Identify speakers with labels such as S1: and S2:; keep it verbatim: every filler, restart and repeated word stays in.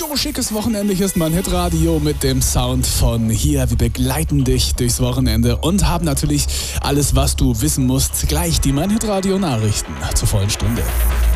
S1: So schickes Wochenende. Hier ist mein Hitradio mit dem Sound von hier. Wir begleiten dich durchs Wochenende und haben natürlich alles, was du wissen musst. Gleich die mein Hitradio Nachrichten zur vollen Stunde.